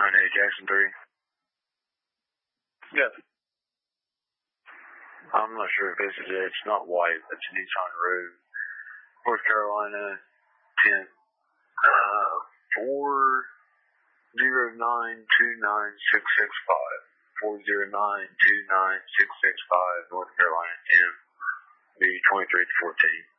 Jackson 3. Yes. I'm not sure if this is it. It's not white. It's Nissan Road. North Carolina 10. 409-29665. 409-29665. North Carolina 10. B 23 to 14.